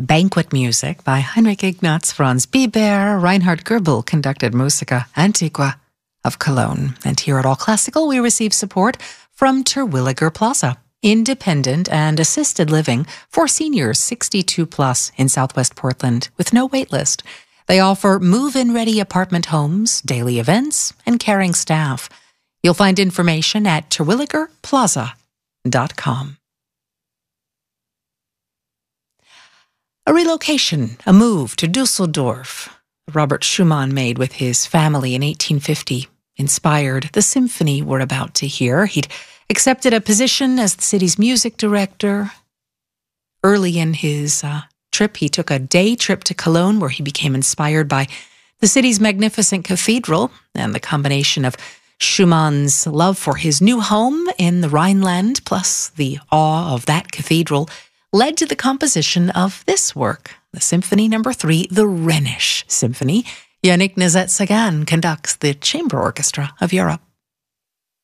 Banquet music by Heinrich Ignaz Franz Biber. Reinhard Goebel conducted Musica Antiqua of Cologne. And here at All Classical, we receive support from Terwilliger Plaza, independent and assisted living for seniors 62 plus in Southwest Portland with no wait list. They offer move-in ready apartment homes, daily events, and caring staff. You'll find information at terwilligerplaza.com. A relocation, a move to Dusseldorf, Robert Schumann made with his family in 1850, inspired the symphony we're about to hear. He'd accepted a position as the city's music director. Early in his trip, he took a day trip to Cologne where he became inspired by the city's magnificent cathedral and the combination of Schumann's love for his new home in the Rhineland plus the awe of that cathedral led to the composition of this work, the Symphony No. 3, the Rhenish Symphony. Yannick Nézet-Séguin conducts the Chamber Orchestra of Europe.